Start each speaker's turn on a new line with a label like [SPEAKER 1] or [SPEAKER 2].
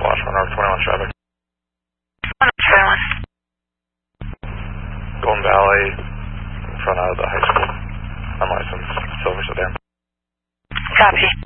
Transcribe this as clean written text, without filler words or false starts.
[SPEAKER 1] Watch 1 over 21 traffic.
[SPEAKER 2] 121.
[SPEAKER 1] Golden Valley, in front of the high school. Unlicensed, silver sedan.
[SPEAKER 2] Copy.